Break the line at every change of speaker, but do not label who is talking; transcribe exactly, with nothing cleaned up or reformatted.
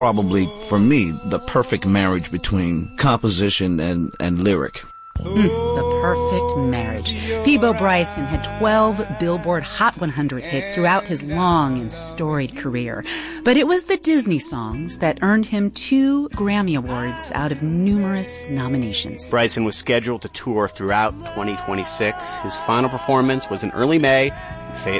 Probably, for me, the perfect marriage between composition and, and lyric.
Mm, the perfect marriage. Peabo Bryson had twelve Billboard Hot one hundred hits throughout his long and storied career. But it was the Disney songs that earned him two Grammy Awards out of numerous nominations.
Bryson was scheduled to tour throughout twenty twenty-six. His final performance was in early May in Fayetteville,